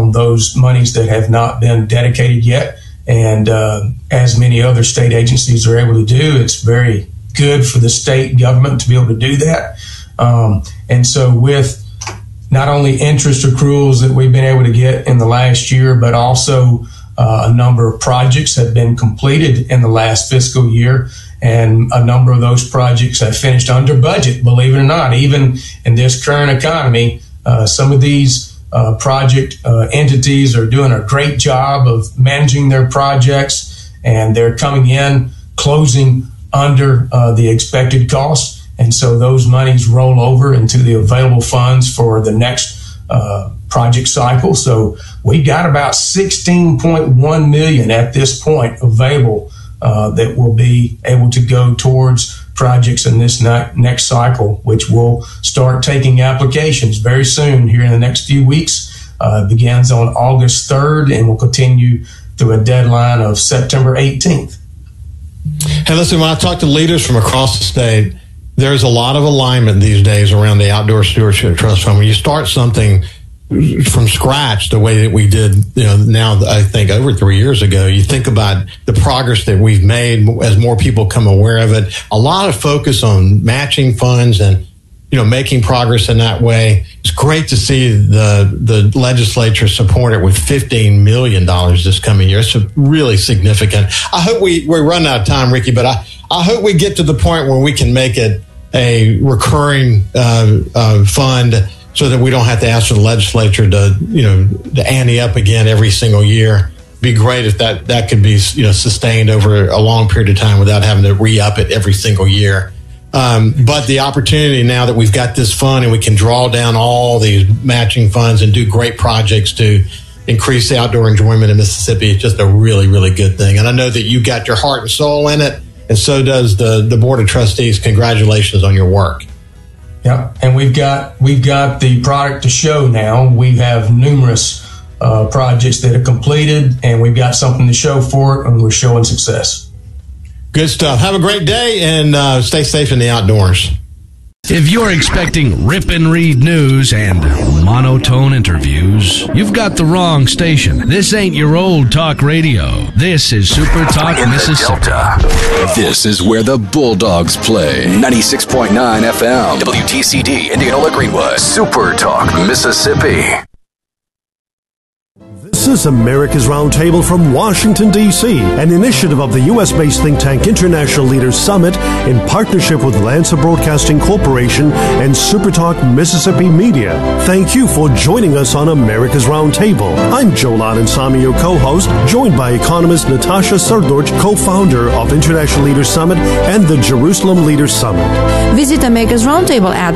on those monies that have not been dedicated yet. And as many other state agencies are able to do, it's very good for the state government to be able to do that. And so with not only interest accruals that we've been able to get in the last year, but also a number of projects have been completed in the last fiscal year. And a number of those projects have finished under budget, believe it or not. Even in this current economy, some of these project entities are doing a great job of managing their projects, and they're coming in, closing under the expected costs. And so those monies roll over into the available funds for the next project cycle. So we got about $16.1 million at this point available that will be able to go towards projects in this next cycle, which will start taking applications very soon here in the next few weeks. Begins on August 3rd and will continue through a deadline of September 18th. Hey, listen, when I talk to leaders from across the state, there's a lot of alignment these days around the Outdoor Stewardship Trust Fund. When you start something from scratch, the way that we did, now I think over 3 years ago, you think about the progress that we've made as more people come aware of it. A lot of focus on matching funds and, making progress in that way. It's great to see the legislature support it with $15 million this coming year. It's really significant. I hope we're running out of time, Ricky, but I hope we get to the point where we can make it a recurring fund, so that we don't have to ask for the legislature to ante up again every single year. It'd be great if that could be sustained over a long period of time without having to re-up it every single year. But the opportunity now that we've got this fund and we can draw down all these matching funds and do great projects to increase the outdoor enjoyment in Mississippi is just a really, really good thing. And I know that you got your heart and soul in it, and so does the Board of Trustees. Congratulations on your work. Yeah, and we've got the product to show now. We have numerous projects that are completed, and we've got something to show for it, and we're showing success. Good stuff. Have a great day, and stay safe in the outdoors. If you're expecting rip and read news and monotone interviews, you've got the wrong station. This ain't your old talk radio. This is Super Talk Mississippi. This is where the Bulldogs play. 96.9 FM, WTCD, Indianola Greenwood. Super Talk Mississippi. This is America's Roundtable from Washington, D.C., an initiative of the U.S.-based think tank International Leaders Summit in partnership with Lancer Broadcasting Corporation and SuperTalk Mississippi Media. Thank you for joining us on America's Roundtable. I'm Joe Ladensamy, your co-host, joined by economist Natasha Srdoc, co-founder of International Leaders Summit and the Jerusalem Leaders Summit. Visit America's Roundtable at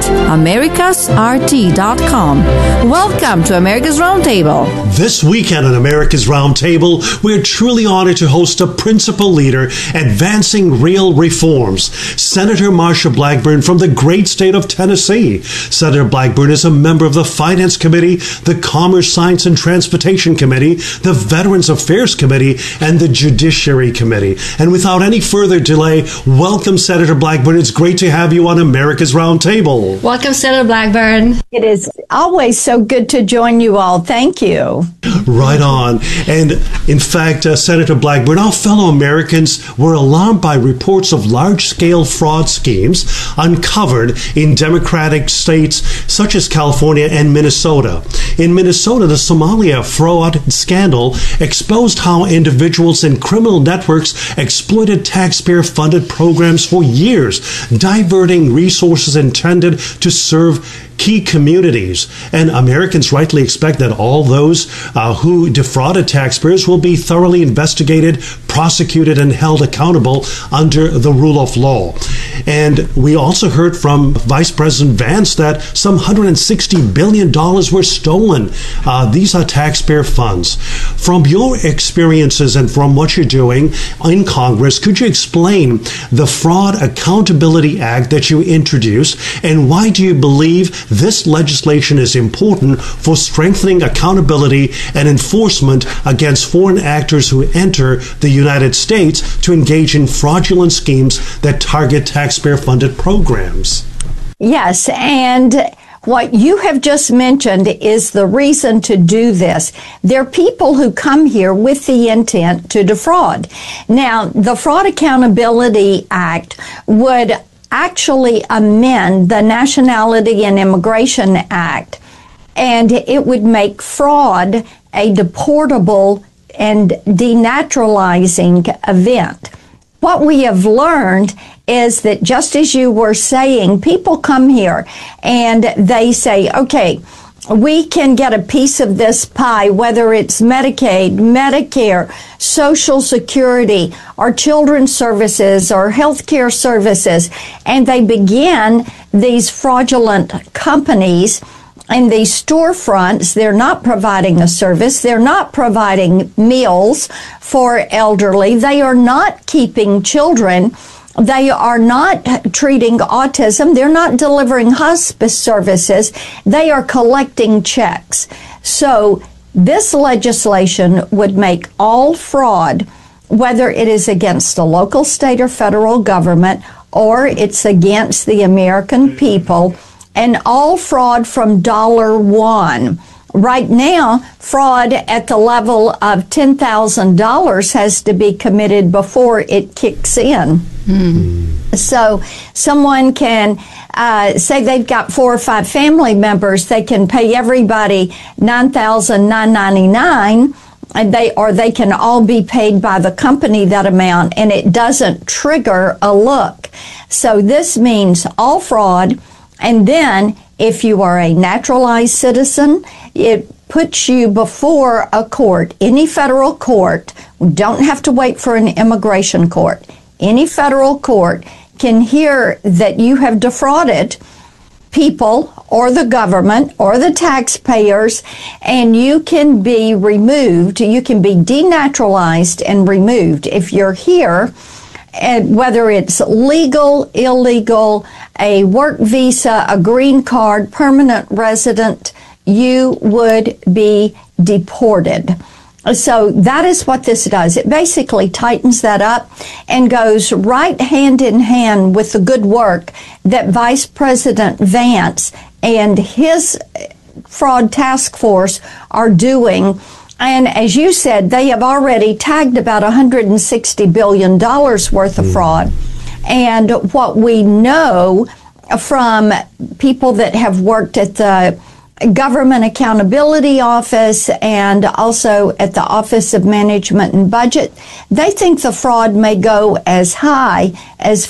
americasrt.com. Welcome to America's Roundtable. This weekend on America's Roundtable, we're truly honored to host a principal leader advancing real reforms, Senator Marsha Blackburn from the great state of Tennessee. Senator Blackburn is a member of the Finance Committee, the Commerce, Science, and Transportation Committee, the Veterans Affairs Committee, and the Judiciary Committee. And without any further delay, welcome, Senator Blackburn. It's great to have you on America's Roundtable. Welcome, Senator Blackburn. It is always so good to join you all. Thank you. Right on. And in fact, Senator Blackburn, our fellow Americans were alarmed by reports of large-scale fraud schemes uncovered in Democratic states such as California and Minnesota. In Minnesota, the Somalia fraud scandal exposed how individuals in criminal networks exploited taxpayer-funded programs for years, diverting resources intended to serve key communities. And Americans rightly expect that all those who defrauded taxpayers will be thoroughly investigated, prosecuted, and held accountable under the rule of law. And we also heard from Vice President Vance that some $160 billion were stolen. These are taxpayer funds. From your experiences and from what you're doing in Congress, could you explain the Fraud Accountability Act that you introduced, and why do you believe this legislation is important for strengthening accountability and enforcement against foreign actors who enter the United States to engage in fraudulent schemes that target taxpayer-funded programs? Yes, and What you have just mentioned is the reason to do this. There are people who come here with the intent to defraud. Now, the Fraud Accountability Act would actually amend the Nationality and Immigration Act, and it would make fraud a deportable and denaturalizing event. What we have learned is that, just as you were saying, people come here and they say, okay, we can get a piece of this pie, whether it's Medicaid, Medicare, Social Security, or children's services, or healthcare services, and they begin these fraudulent companies in these storefronts. They're not providing a service. They're not providing meals for elderly. They are not keeping children. They are not treating autism. They're not delivering hospice services. They are collecting checks. So this legislation would make all fraud, whether it is against the local, state, or federal government, or it's against the American people, and all fraud from $1. Right now, fraud at the level of $10,000 has to be committed before it kicks in. So someone can say they've got 4 or 5 family members. They can pay everybody $9,999, and they can all be paid by the company that amount, and it doesn't trigger a look. So this means all fraud. And then, if you are a naturalized citizen, it puts you before a court, any federal court. We don't have to wait for an immigration court. Any federal court can hear that you have defrauded people or the government or the taxpayers, and you can be removed. You can be denaturalized and removed. If you're here, and whether it's legal, illegal, a work visa, a green card, permanent resident, you would be deported. So that is what this does. It basically tightens that up and goes right hand in hand with the good work that Vice President Vance and his fraud task force are doing. And as you said, they have already tagged about $160 billion worth of fraud. And what we know from people that have worked at the Government Accountability Office and also at the Office of Management and Budget, they think the fraud may go as high as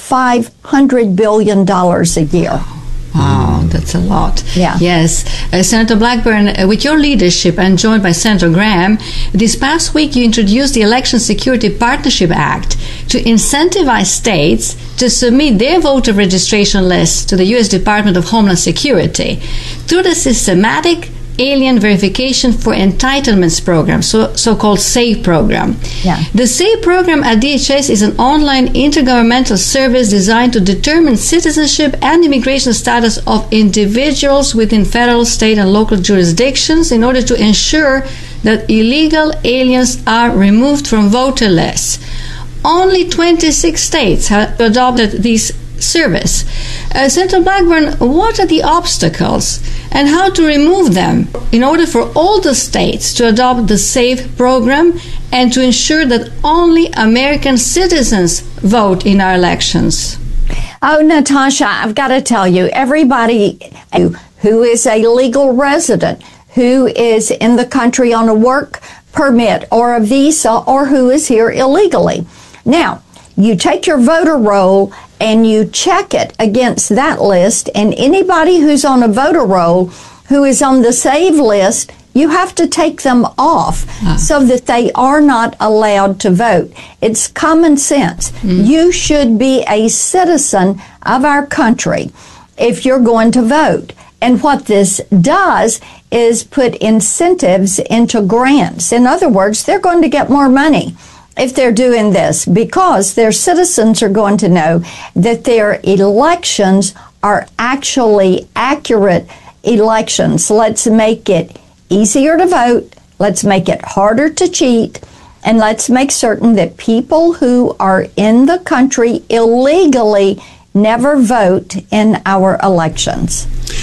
$500 billion a year. Wow, that's a lot. Yeah. Yes. Senator Blackburn, with your leadership and joined by Senator Graham, this past week you introduced the Election Security Partnership Act to incentivize states to submit their voter registration lists to the U.S. Department of Homeland Security through the Systematic Alien Verification for Entitlements program, so-called SAVE program. Yeah. The SAVE program at DHS is an online intergovernmental service designed to determine citizenship and immigration status of individuals within federal, state, and local jurisdictions in order to ensure that illegal aliens are removed from voter lists. Only 26 states have adopted this service. Senator Blackburn, what are the obstacles and how to remove them in order for all the states to adopt the SAVE program and to ensure that only American citizens vote in our elections? Oh, Natasha, I've got to tell you, everybody who is a legal resident, who is in the country on a work permit or a visa, or who is here illegally. Now, you take your voter roll and you check it against that list, and anybody who's on a voter roll who is on the SAVE list, you have to take them off so that they are not allowed to vote. It's common sense. You should be a citizen of our country if you're going to vote. And what this does is put incentives into grants. In other words, they're going to get more money if they're doing this, because their citizens are going to know that their elections are actually accurate elections. Let's make it easier to vote. Let's make it harder to cheat. And let's make certain that people who are in the country illegally never vote in our elections.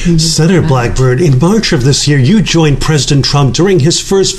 Senator Blackburn, in March of this year, you joined President Trump during his first